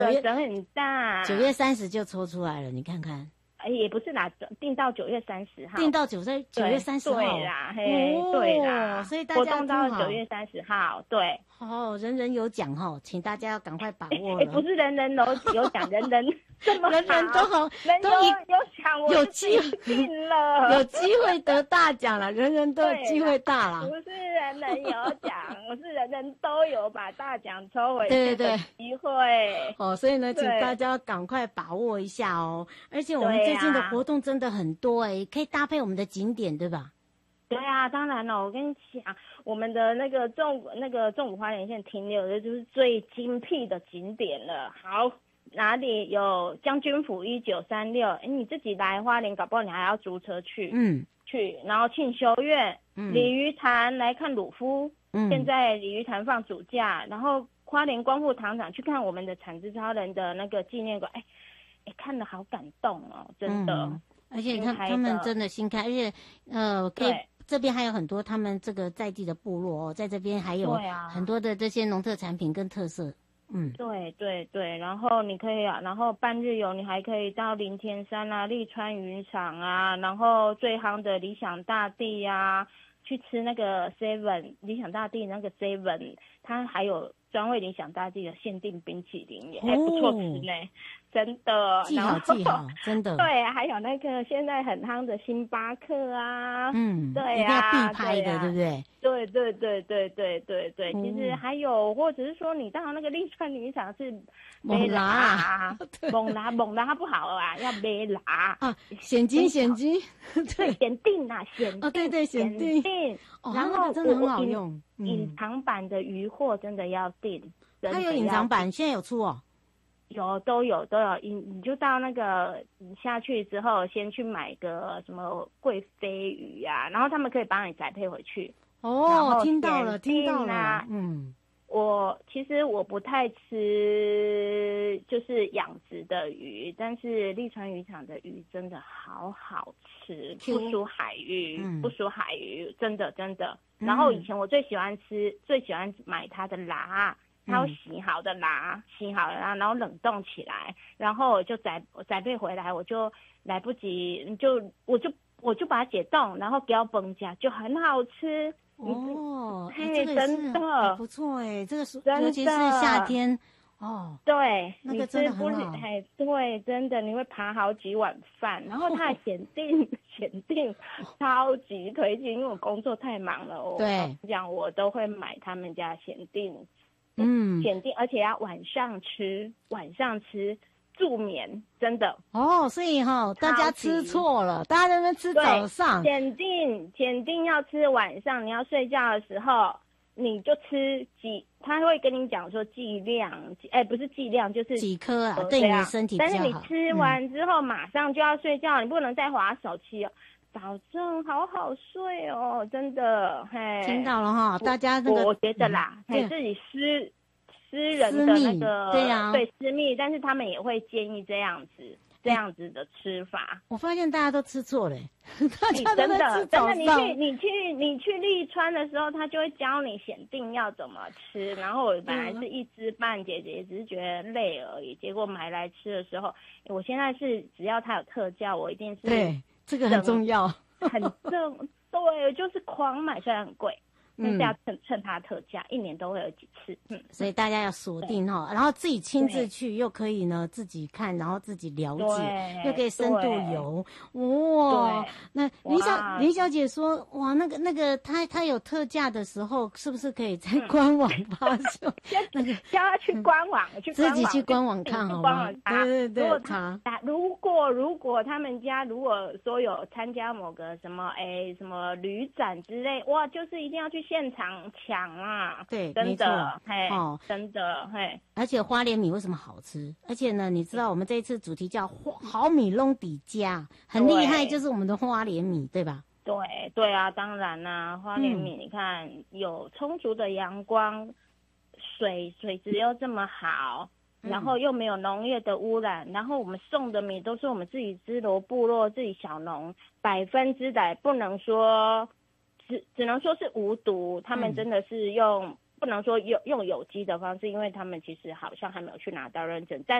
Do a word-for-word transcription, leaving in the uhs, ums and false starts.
的， 整很大。 九月三十就抽出来了，你看看。 哎，也不是啦，定到九月三十号， 定到九月九月三十号， 对啦，嘿，哦、对啦， 所以大家活动到九月三十号，对， 哦，人人有奖哈，请大家要赶快把握了。 哎，不是人人有有奖，人人这么人人都好， 人都有有奖， 有机会定了， 有机会得大奖了，人人都有机会大了。 不是人人有奖，我是人人都有把大奖抽回对对对机会。 哦，所以呢，请大家赶快把握一下哦。而且我们最近的活动真的很多哎、欸，可以搭配我们的景点，对吧？ 对啊，当然了，我跟你讲，我们的那个纵那个纵谷花莲县停留的就是最精辟的景点了。好，哪里有将军府一九三六？哎，你自己来花莲，搞不好你还要租车去。 嗯， 去，然后庆修院、嗯、鲤鱼潭来看鲁夫。嗯，现在鲤鱼潭放暑假，然后花莲光复糖厂去看我们的产子超人的那个纪念馆。哎，哎，看得好感动哦，真的。嗯， 而且他他们真的新开，而且呃，可以这边还有很多他们这个在地的部落哦，在这边还有很多的这些农特产品跟特色。嗯， 对对对，然后你可以啊，然后半日游你还可以到林田山啊、立川渔场啊，然后最夯的理想大地啊，去吃那个 seven 理想大地那个 seven， 它还有专为理想大地的限定冰淇淋，也还不错吃呢。真的， 记好记好，真的。 对，还有那个现在很夯的星巴克啊， 嗯， 对啊， 一定要必拍的， 对,、啊、对不对？ 对对对对对对对，嗯、其实还有，或者是说你到那个立川渔场是猛拉， 猛拉猛拉它不好啊，要没拉啊，险金险金， 对，限定啊，限定， 哦对对限定， 哦，然后真的很好用， 隐藏版的鱼货真的要订， 它有隐藏版，现在有出哦。 有都有都有，你你就到那个你下去之后，先去买个什么贵妃鱼啊，然后他们可以帮你宅配回去。 哦，听到了，听到了，嗯， 我其实我不太吃就是养殖的鱼，但是立川渔场的鱼真的好好吃，不输海鱼，嗯、不输海鱼，真的真的。然后以前我最喜欢吃，最喜欢买它的蛤。它会洗好的啦，嗯、洗好了啦，然后冷冻起来，然后我就宅宅配回来，我就来不及，就我就我就把它解冻，然后给它崩加，就很好吃。 哦， 嘿， 欸、这个真的不错哎，这个是尤其是夏天哦， 对， 那个真的很好。 哎，对，真的你会扒好几碗饭，然后它的限定限定超级推荐，因为我工作太忙了，我对讲我都会买他们家限定。 嗯， 限定，而且要晚上吃，晚上吃助眠，真的哦。所以哈、哦，大家吃错了，大家在那边吃早上。 限定限定要吃晚上，你要睡觉的时候，你就吃几，他会跟你讲说剂量，哎，不是剂量，就是几颗啊，对你的身体比较好。 但是你吃完之后、嗯、马上就要睡觉，你不能再滑手机哦。保证好好睡哦，真的，嘿， 听到了哈，大家那个， 我觉得啦，嘿、嗯，自己私私人的那个， 对呀、啊， 对私密，但是他们也会建议这样子，这样子的吃法。 我发现大家都吃错了，大家都真的吃早上。 真的，你去你去你去立川的时候，他就会教你选定要怎么吃。然后我本来是一知半解，也只是觉得累而已。结果买来吃的时候，我现在是只要它有特价，我一定是对。这个很重要， 很正，对，就是狂买，虽然很贵，但是要趁趁它特价，一年都会有几次，嗯， 所以大家要锁定哈，然后自己亲自去，又可以呢自己看，然后自己了解，又可以深度游，哇！那林小林小姐说，哇，那个那个，她她有特价的时候，是不是可以在官网发售？那个叫她去官网，去自己去官网看好吗？对对对，查。 如果如果他们家如果说有参加某个什么哎什么旅展之类，哇，就是一定要去现场抢啊！ 对， 真的，嘿， 哦， 真的，嘿。 而且花莲米为什么好吃？而且呢，你知道我们这一次主题叫好米弄底家，很厉害，就是我们的花莲米，对吧？ 对对啊，当然啦、啊，花莲米、嗯、你看有充足的阳光，水水质又这么好。然后又没有农业的污染，然后我们送的米都是我们自己支罗部落自己小农百分之百，不能说只只能说是无毒，他们真的是用不能说用用有机的方式，因为他们其实好像还没有去拿到认证，但